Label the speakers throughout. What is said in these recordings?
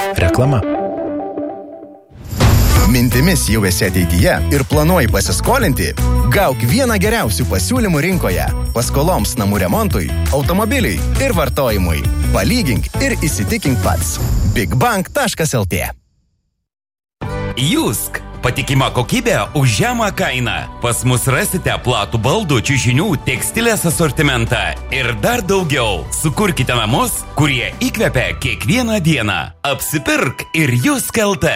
Speaker 1: Reklama.
Speaker 2: Mintimis jau esi ateityje ir planuoji pasiskolinti? Gauk vieną geriausių pasiūlymų rinkoje. Paskoloms namų remontui, automobiliui ir vartojimui. Palygink ir įsitikink pats. bigbank.lt.
Speaker 3: Jusk. Patikima kokybė už žemą kainą. Pas mus rasite platų baldų, čiužinių, tekstilės asortimentą ir dar daugiau. Sukurkite namus, kurie įkvepia kiekvieną dieną. Apsipirk ir Jusk LT.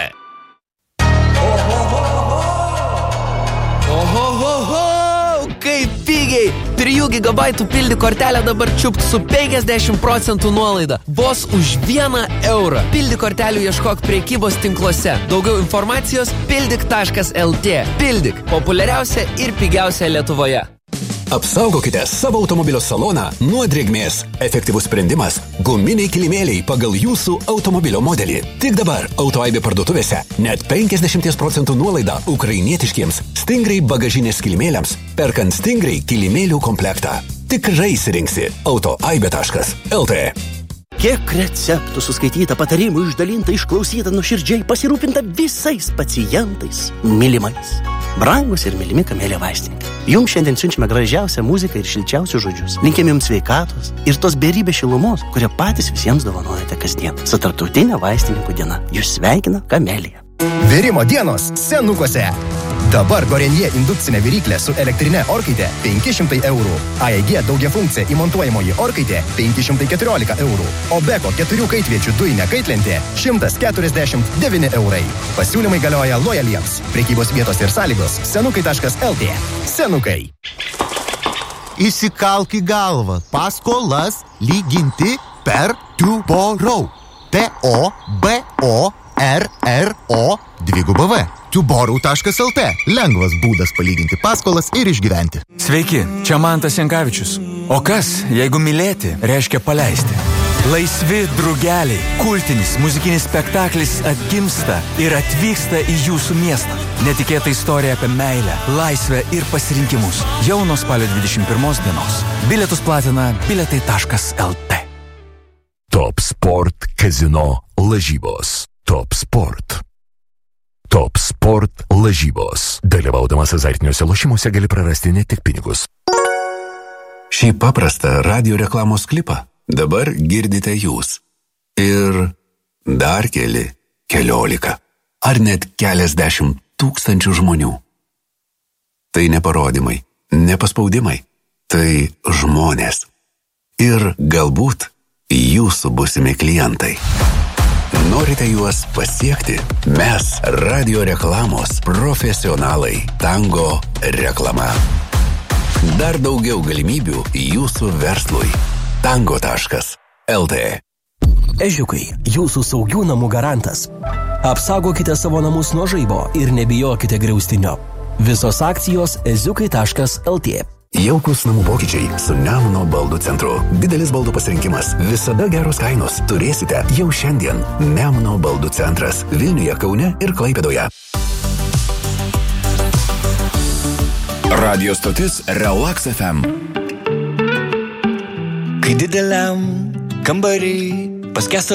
Speaker 4: Ohohoho, kaip pigiai! 3 gigabaitų pildyk kortelę dabar čiupt su 50% nuolaida. Vos už 1 eurą. Pildyk kortelių ieškok prekybos tinkluose. Daugiau informacijos pildyk.lt. Pildyk. Populiariausia ir pigiausia Lietuvoje.
Speaker 5: Apsaugokite savo automobilio saloną nuo drėgmės. Efektyvus sprendimas – guminiai kilimėliai pagal jūsų automobilio modelį. Tik dabar Autoaibė parduotuvėse net 50% nuolaida ukrainietiškiems Stingray bagažinės kilimėliams, perkant Stingray kilimėlių komplektą. Tikrai įsirinksi autoaibė.lt.
Speaker 6: Kiek receptų suskaityta, patarimų išdalinta, išklausyta, nuoširdžiai pasirūpinta visais pacientais, mylimais. Brangus ir mylimi Kamelė vaistininkai. Jums šiandien siunčiame gražiausią muziką ir šilčiausius žodžius. Linkime jums sveikatos ir tos beribės šilumos, kurie patys visiems dovanojate kasdien. Su Tarptautinė vaistininkų diena. Jūs sveikina Kamelė.
Speaker 2: Virimo dienos Senukose. Dabar Gorenje indukcinė viryklė su elektrinė orkaitė 500 eurų. AEG daugiafunkcija įmontuojamoji orkaitė 514 eurų. O Beko 4 kaitviečių dujinė kaitlentė 149 eurai. Pasiūlymai galioja lojaliems. Prekybos vietos ir sąlygos senukai.lt. Senukai.
Speaker 7: Įsikalk į galvą. Paskolas lyginti per Tuborau. TOBORRO Tuborau.lt. Lengvas būdas palyginti paskolas ir išgyventi.
Speaker 1: Sveiki, čia Mantas Jankavičius. O kas, jeigu mylėti, reiškia paleisti? Laisvi drugeliai, kultinis muzikinis spektaklis atgimsta ir atvyksta į jūsų miestą. Netikėta istorija apie meilę, laisvę ir pasirinkimus. Jau nuo spalio 21 dienos. Bilietus platina bilietai.lt.
Speaker 8: Top Sport Kazino lažybos. Top Sport. Top Sport lažybos. Dalyvaudamas azartiniuose lošimuose gali prarasti ne tik pinigus.
Speaker 5: Šį paprastą radio reklamos klipą dabar girdite jūs. Ir dar keliolika, ar net keliasdešimt tūkstančių žmonių. Tai ne parodymai, ne paspaudimai, tai žmonės. Ir galbūt jūsų būsimi klientai. Norite juos pasiekti? Mes radio reklamos profesionalai. Tango reklama. Dar daugiau galimybių jūsų verslui. Tango.lt.
Speaker 9: Ežiukai, jūsų saugių namų garantas. Apsaugokite savo namus nuo žaibo ir nebijokite griaustinio. Visos akcijos eziukai.lt.
Speaker 5: Jaukus namų pokyčiai su Nemuno baldų centru. Didelis baldų pasirinkimas, visada geros kainos. Turėsite jau šiandien. Nemuno baldų centras Vilniuje, Kaune ir Klaipėdoje.
Speaker 8: Radio stotis Relax FM.
Speaker 1: Kai dideliam kambarį paskęsta